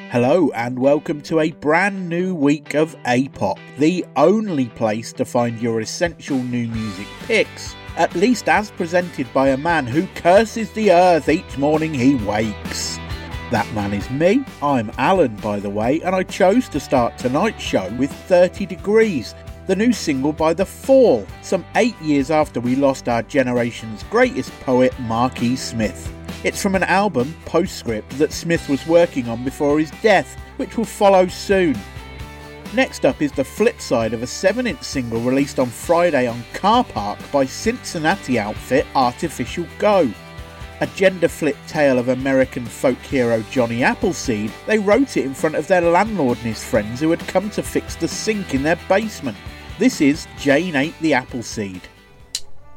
Hello and welcome to a brand new week of A-Pop, the only place to find your essential new music picks, at least as presented by a man who curses the earth each morning he wakes. That man is me. I'm Alan, by the way, and I chose to start tonight's show with 30 Degrees, the new single by The Fall, some 8 years after we lost our generation's greatest poet, Marquis Smith. It's from an album, Postscript, that Smith was working on before his death, which will follow soon. Next up is the flip side of a 7-inch single released on Friday on Car Park by Cincinnati outfit Artificial Go. A gender-flip tale of American folk hero Johnny Appleseed, they wrote it in front of their landlord and his friends who had come to fix the sink in their basement. This is Jane Ate the Appleseed.